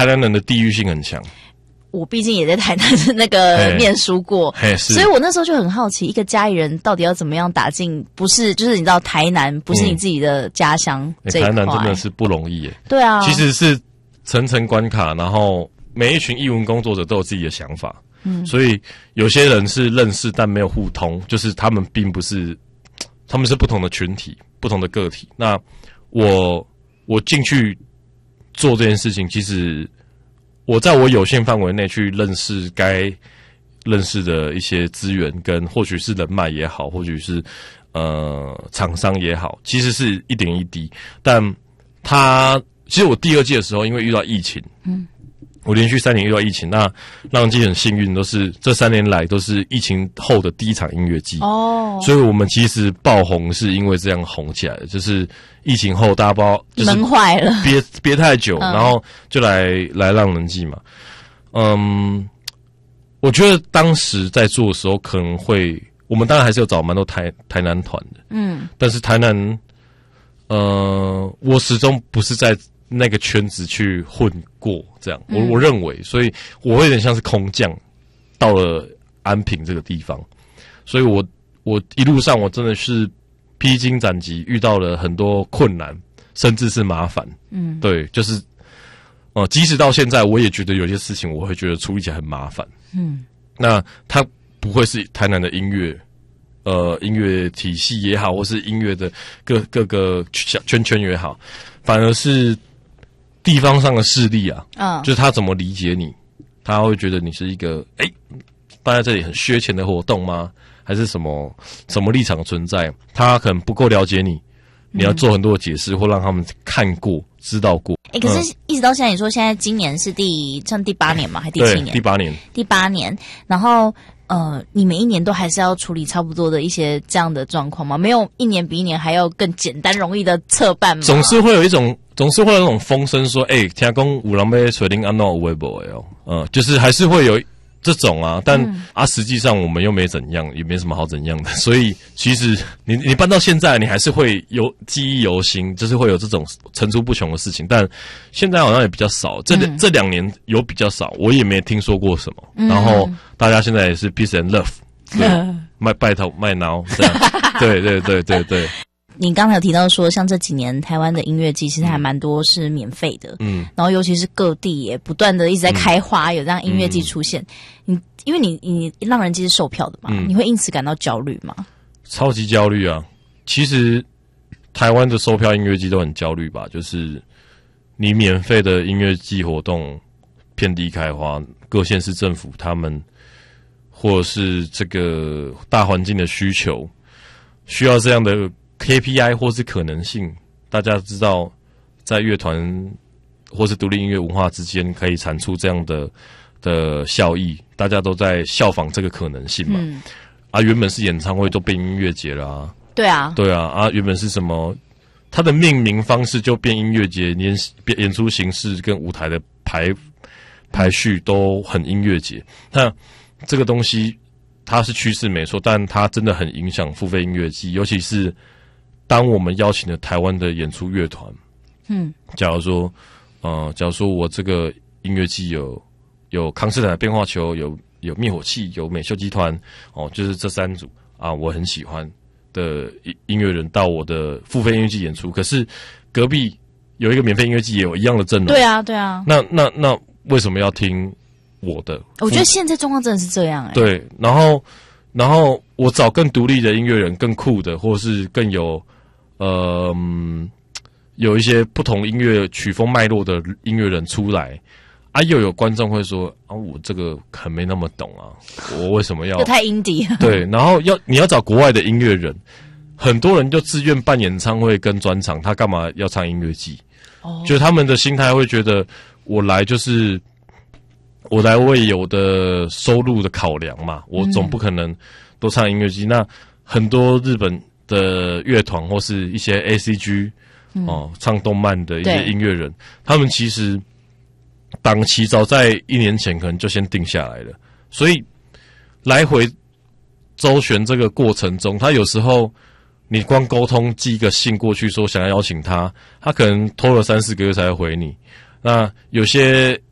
台南人的地域性很强。 我毕竟也在台南那个念书过，所以我那时候就很好奇，一个嘉义人到底要怎么样打进，不是就是你知道台南不是你自己的家乡这一块， 台南真的是不容易耶。 对啊， 其实是层层关卡，然后每一群艺文工作者都有自己的想法，所以有些人是认识但没有互通，就是他们并不是，他们是不同的群体、不同的个体。那我进去做这件事情，其实我在我有限范围内去认识该认识的一些资源，跟或许是人脉也好，或许是厂商也好，其实是一点一滴。但其实我第二届的时候，因为遇到疫情，我连续3年遇到疫情，那让自己很幸运，都是这3年来都是疫情后的第一场音乐季哦，所以我们其实爆红是因为这样红起来的，就是疫情后大家不知道就是闷坏了， 憋太久，然后就来让人季嘛。我觉得当时在做的时候，可能会我们当然还是有找蛮多台南团的，但是台南我始终不是在那个圈子去混过，这样我认为，所以我会有点像是空降到了安平这个地方，所以我一路上我真的是披荆斩棘，遇到了很多困难，甚至是麻烦。对，就是即使到现在，我也觉得有些事情我会觉得处理起来很麻烦。那它不会是台南的音乐体系也好，或是音乐的各个圈也好，反而是地方上的势力啊，就是他怎么理解你，他会觉得你是一个办在这里很缺钱的活动吗？还是什么立场存在？他可能不够了解你，你要做很多的解释，或让他们看过、知道过。 可是一直到现在，你说现在今年是第8年嘛，还第7年？ 第8年。第 8年，然后你每一年都还是要处理差不多的一些这样的状况吗？没有一年比一年还要更简单容易的侧办吗？ 总是会有那种风声说，听说有人要找你安怎有的没的就是还是会有这种啊，但实际上我们又没怎样，也没什么好怎样的，所以其实你办到现在，你还是会有记忆犹新，就是会有这种层出不穷的事情，但现在好像也比较少，这2年有比较少，我也没听说过什么，然后大家现在也是 peace and love， 拜头卖挠这样，对。 你刚才有提到说，像这几年台湾的音乐季其实还蛮多是免费的，然后尤其是各地也不断的一直在开花，有这样音乐季出现。因为你让人季是售票的嘛，你会因此感到焦虑吗？ 超级焦虑啊！其实台湾的售票音乐季都很焦虑吧，就是你免费的音乐季活动遍地开花，各县市政府他们或者是这个大环境的需求，需要这样的KPI 或是可能性，大家知道，在乐团或是独立音乐文化之间可以产出这样的效益，大家都在效仿这个可能性嘛。原本是演唱会都变音乐节了啊。对啊，原本是什么？它的命名方式就变音乐节，演出形式跟舞台的排序都很音乐节。那这个东西它是趋势没错，但它真的很影响付费音乐季，尤其是当我们邀请了台湾的演出乐团，假如说我这个音乐季有康斯坦的变化球，有灭火器，有美秀集团，就是这3组啊，我很喜欢的音乐人到我的付费音乐季演出，可是隔壁有一个免费音乐季也有一样的阵容，对啊，那为什么要听我的？我觉得现在状况真的是这样对，然后我找更独立的音乐人，更酷的，或是更有一些不同音乐曲风脉络的音乐人出来又有观众会说我这个很没那么懂我为什么要太 indie 对，然后你要找国外的音乐人，很多人就自愿办演唱会跟专场，他干嘛要唱音乐季？就他们的心态会觉得我来为有的收入的考量嘛，我总不可能都唱音乐季。那很多日本的乐团或是一些 ACG 唱动漫的一些音乐人，他们其实档期早在1年前可能就先定下来了，所以来回周旋这个过程中，他有时候你光沟通寄一个信过去说想要邀请他可能拖了3-4个月才会回你。那有些